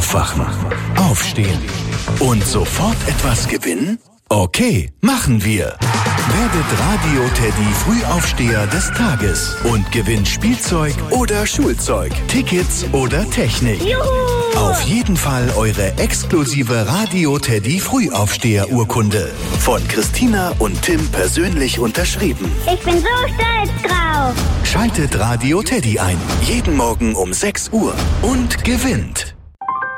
Aufwachen, aufstehen und sofort etwas gewinnen? Okay, machen wir. Werdet Radio Teddy Frühaufsteher des Tages und gewinnt Spielzeug oder Schulzeug, Tickets oder Technik. Juhu! Auf jeden Fall eure exklusive Radio Teddy Frühaufsteher-Urkunde. Von Christina und Tim persönlich unterschrieben. Ich bin so stolz drauf. Schaltet Radio Teddy ein. Jeden Morgen um 6 Uhr und gewinnt.